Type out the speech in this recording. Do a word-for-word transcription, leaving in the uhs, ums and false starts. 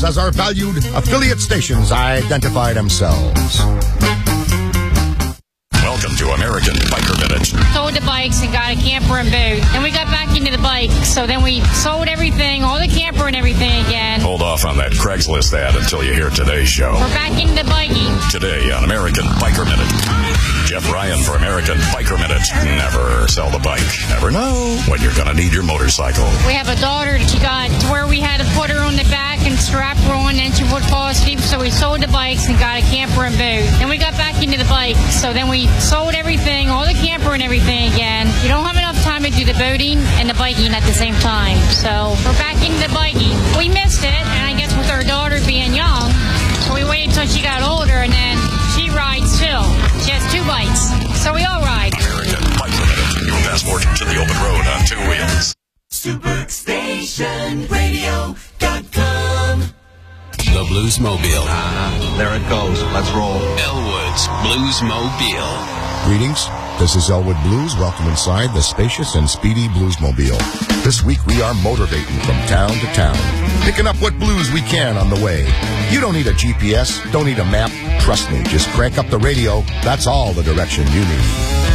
as our valued affiliate stations identify themselves. Welcome to American Biker Minute. Sold the bikes and got a camper and boat. And we got back into the bike. So then we sold everything, all the camper and everything again. Hold off on that Craigslist ad until you hear today's show. We're back into the biking. Today on American Biker Minute. Jeff Ryan for American Biker Minute. Never sell the bike. Never know when you're going to need your motorcycle. We have a daughter that she got to where we had to put her on the back and strap her on, and she would fall asleep. So we sold the bikes and got a camper and boat. Then we got back into the bike. So then we sold everything, all the camper and everything again. You don't have enough time to do the boating and the biking at the same time. So we're back into the biking. We missed it, and I guess with our daughter being young, so we waited until she got older, and then she rides too. She has two bikes, so we all ride. American Biker Minute, your passport to the open road on two wheels. Superstation Radio dot com. The Bluesmobile. Uh, there it goes. Let's roll. Elwood's Bluesmobile. Greetings. This is Elwood Blues. Welcome inside the spacious and speedy Bluesmobile. This week we are motivating from town to town, picking up what blues we can on the way. You don't need a G P S, don't need a map. Trust me, just crank up the radio. That's all the direction you need.